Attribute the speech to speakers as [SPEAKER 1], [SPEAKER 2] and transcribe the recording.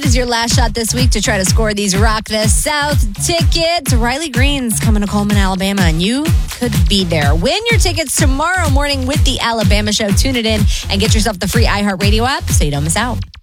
[SPEAKER 1] is your last shot this week to try to score these Rock the South tickets. Riley Green's coming to Coleman, Alabama, and you could be there. Win your tickets tomorrow morning with the Alabama Show. Tune it in and get yourself the free iHeartRadio app so you don't miss out.